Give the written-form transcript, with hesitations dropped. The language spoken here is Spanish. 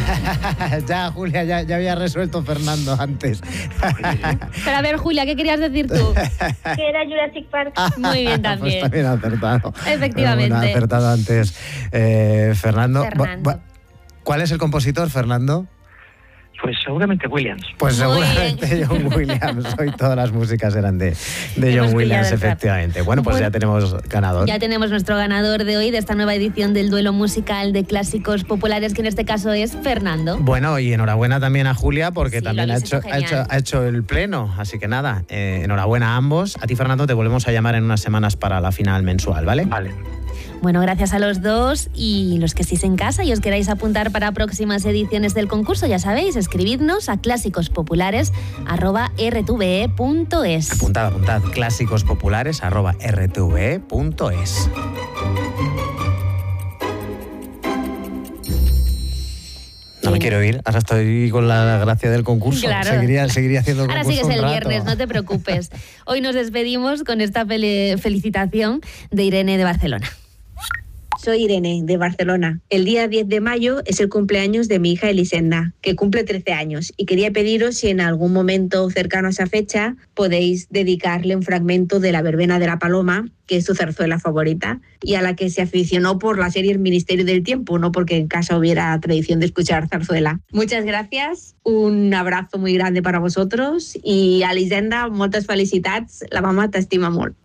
Ya, Julia, ya había resuelto Fernando antes. Pero a ver, Julia, ¿qué querías decir tú? Que era Jurassic Park. Muy bien también. Pues también acertado. Efectivamente. Ha acertado antes Fernando. ¿Cuál es el compositor, Fernando? Pues seguramente Williams. Pues Muy seguramente bien. John Williams. Hoy todas las músicas eran de Hemos John Williams, pillado el rap. efectivamente. Bueno, pues ya tenemos ganador. Ya tenemos nuestro ganador de hoy, de esta nueva edición del duelo musical de clásicos populares, que en este caso es Fernando. Bueno, y enhorabuena también a Julia, porque Sí, también lo ha habéis hecho hecho el pleno. Así que nada, enhorabuena a ambos. A ti, Fernando, te volvemos a llamar en unas semanas para la final mensual, ¿vale? Vale. Bueno, gracias a los dos, y los que estéis en casa y os queráis apuntar para próximas ediciones del concurso, ya sabéis, escribidnos a clásicospopulares@rtve.es. Apuntad, clásicospopulares@rtve.es. No me quiero ir, ahora estoy con la gracia del concurso. Claro. Seguiría haciendo el Ahora concurso sigues el un rato. viernes, no te preocupes. Hoy nos despedimos con esta felicitación de Irene de Barcelona. Soy Irene, de Barcelona. El día 10 de mayo es el cumpleaños de mi hija Elisenda, que cumple 13 años, y quería pediros si en algún momento cercano a esa fecha podéis dedicarle un fragmento de La verbena de la paloma, que es su zarzuela favorita, y a la que se aficionó por la serie El Ministerio del Tiempo, no porque en casa hubiera tradición de escuchar zarzuela. Muchas gracias, un abrazo muy grande para vosotros, y a Elisenda, moltes felicitats, la mama t'estima molt.